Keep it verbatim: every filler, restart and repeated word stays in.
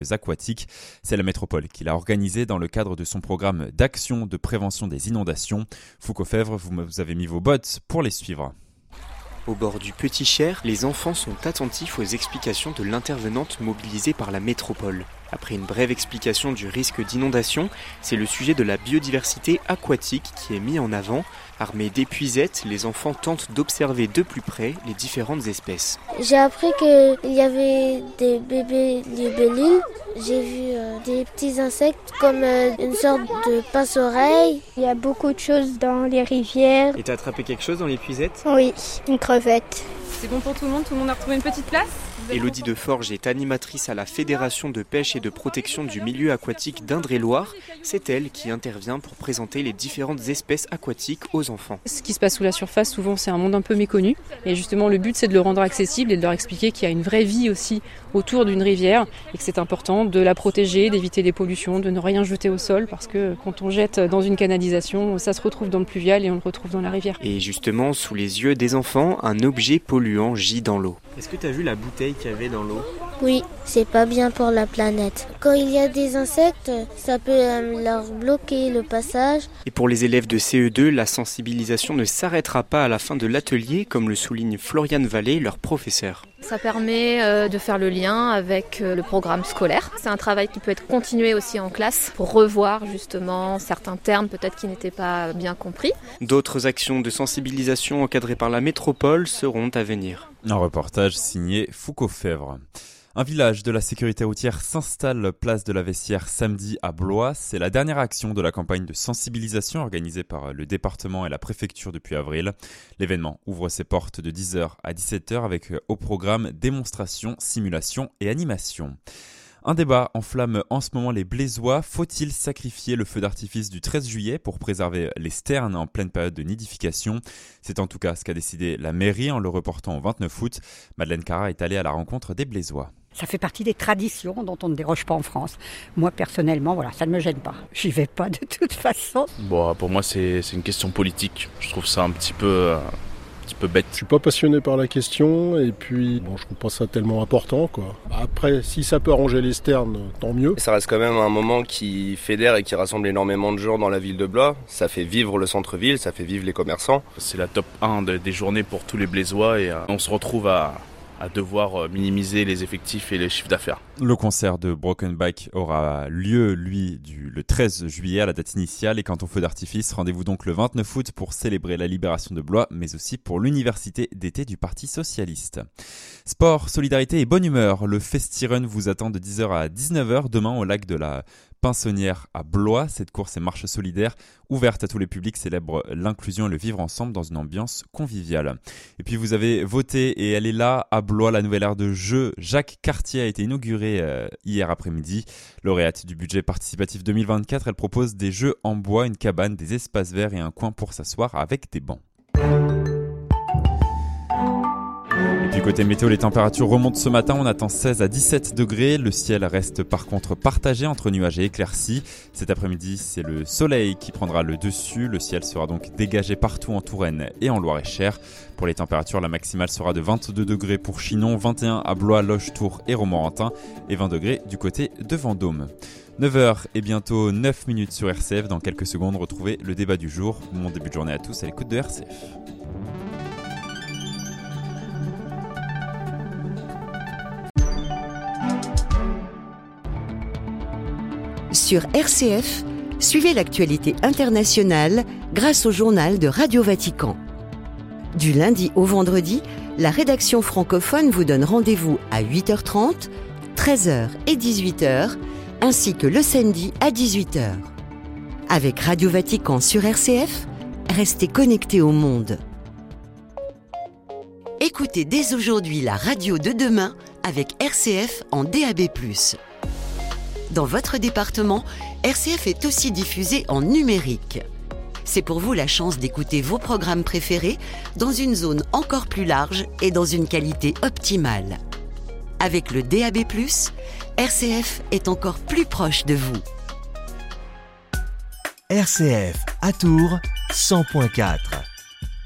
aquatiques. C'est la métropole qui l'a organisé dans le cadre de son programme d'action de prévention des inondations. Foucault-Fèvre, vous avez mis vos bottes pour les suivre. Au bord du Petit Cher, les enfants sont attentifs aux explications de l'intervenante mobilisée par la métropole. Après une brève explication du risque d'inondation, c'est le sujet de la biodiversité aquatique qui est mis en avant. Armés d'épuisettes, les enfants tentent d'observer de plus près les différentes espèces. J'ai appris qu'il y avait des bébés libellules. J'ai vu euh, des petits insectes comme euh, une sorte de pince-oreille. Il y a beaucoup de choses dans les rivières. Et t'as attrapé quelque chose dans l'épuisette ? Oui, une crevette. C'est bon pour tout le monde ? Tout le monde a retrouvé une petite place ? Élodie Deforge est animatrice à la Fédération de pêche et de protection du milieu aquatique d'Indre-et-Loire. C'est elle qui intervient pour présenter les différentes espèces aquatiques aux enfants. Ce qui se passe sous la surface, souvent, c'est un monde un peu méconnu. Et justement, le but, c'est de le rendre accessible et de leur expliquer qu'il y a une vraie vie aussi autour d'une rivière et que c'est important de la protéger, d'éviter les pollutions, de ne rien jeter au sol parce que quand on jette dans une canalisation, ça se retrouve dans le pluvial et on le retrouve dans la rivière. Et justement, sous les yeux des enfants, un objet polluant gît dans l'eau. Est-ce que tu as vu la bouteille qu'il y avait dans l'eau ? Oui, c'est pas bien pour la planète. Quand il y a des insectes, ça peut euh, leur bloquer le passage. Et pour les élèves de C E deux, la sensibilisation ne s'arrêtera pas à la fin de l'atelier, comme le souligne Floriane Vallée, leur professeur. Ça permet euh, de faire le lien avec euh, le programme scolaire. C'est un travail qui peut être continué aussi en classe pour revoir justement certains termes peut-être qui n'étaient pas bien compris. D'autres actions de sensibilisation encadrées par la métropole seront à venir. Un reportage signé Foucault-Fèvre. Un village de la sécurité routière s'installe place de la Vessière samedi à Blois. C'est la dernière action de la campagne de sensibilisation organisée par le département et la préfecture depuis avril. L'événement ouvre ses portes de dix heures à dix-sept heures avec au programme démonstration, simulation et animation. Un débat enflamme en ce moment les Blésois. Faut-il sacrifier le feu d'artifice du treize juillet pour préserver les sternes en pleine période de nidification ? C'est en tout cas ce qu'a décidé la mairie en le reportant au vingt-neuf août. Madeleine Cara est allée à la rencontre des Blésois. Ça fait partie des traditions dont on ne déroge pas en France. Moi, personnellement, voilà, ça ne me gêne pas. J'y vais pas de toute façon. Bon, pour moi, c'est, c'est une question politique. Je trouve ça un petit peu... Euh... un petit peu bête. Je suis pas passionné par la question et puis bon, je trouve pas ça tellement important quoi. Après, si ça peut arranger les sternes, tant mieux. Ça reste quand même un moment qui fédère et qui rassemble énormément de gens dans la ville de Blois. Ça fait vivre le centre-ville, ça fait vivre les commerçants. C'est la top un de, des journées pour tous les Blésois et euh, on se retrouve à... à devoir minimiser les effectifs et les chiffres d'affaires. Le concert de Broken Back aura lieu, lui, du, le treize juillet à la date initiale. Et quant au feu d'artifice, rendez-vous donc le vingt-neuf août pour célébrer la libération de Blois, mais aussi pour l'université d'été du Parti Socialiste. Sport, solidarité et bonne humeur. Le Festirun vous attend de dix heures à dix-neuf heures demain au lac de la Pinsonnière à Blois. Cette course et marche solidaire ouverte à tous les publics célèbre l'inclusion et le vivre ensemble dans une ambiance conviviale. Et puis vous avez voté et elle est là à Blois, la nouvelle aire de jeu Jacques Cartier a été inaugurée euh, hier après-midi. Lauréate du budget participatif deux mille vingt-quatre, elle propose des jeux en bois, une cabane, des espaces verts et un coin pour s'asseoir avec des bancs. Et puis côté météo, les températures remontent ce matin, on attend seize à dix-sept degrés. Le ciel reste par contre partagé entre nuages et éclaircies. Cet après-midi, c'est le soleil qui prendra le dessus. Le ciel sera donc dégagé partout en Touraine et en Loir-et-Cher. Pour les températures, la maximale sera de vingt-deux degrés pour Chinon, vingt et un à Blois, Loches, Tours et Romorantin et vingt degrés du côté de Vendôme. neuf heures et bientôt neuf minutes sur R C F. Dans quelques secondes, retrouvez le débat du jour. Bon début de journée à tous à l'écoute de R C F. Sur R C F, suivez l'actualité internationale grâce au journal de Radio Vatican. Du lundi au vendredi, la rédaction francophone vous donne rendez-vous à huit heures trente, treize heures et dix-huit heures, ainsi que le samedi à dix-huit heures. Avec Radio Vatican sur R C F, restez connectés au monde. Écoutez dès aujourd'hui la radio de demain avec R C F en D A B plus. Dans votre département, R C F est aussi diffusé en numérique. C'est pour vous la chance d'écouter vos programmes préférés dans une zone encore plus large et dans une qualité optimale. Avec le D A B plus, R C F est encore plus proche de vous. R C F à Tours cent point quatre.